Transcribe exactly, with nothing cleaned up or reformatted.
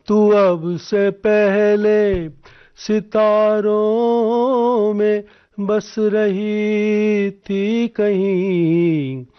तू अब से पहले सितारों में बस रही थी कहीं,